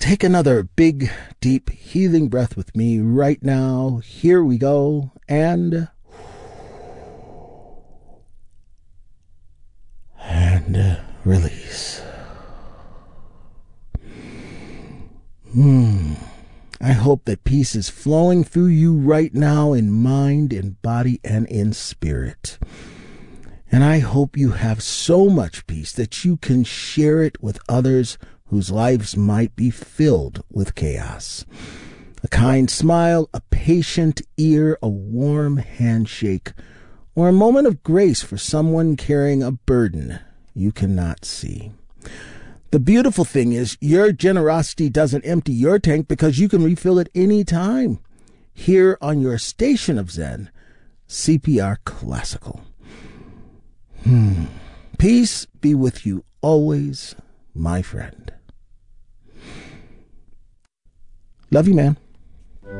take another big, deep, healing breath with me right now. Here we go. And release. I hope that peace is flowing through you right now in mind, in body, and in spirit. And I hope you have so much peace that you can share it with others whose lives might be filled with chaos. A kind smile, a patient ear, a warm handshake, or a moment of grace for someone carrying a burden you cannot see. The beautiful thing is your generosity doesn't empty your tank because you can refill it any time. Here on your station of Zen, CPR Classical. Peace be with you always, my friend. Love you, man.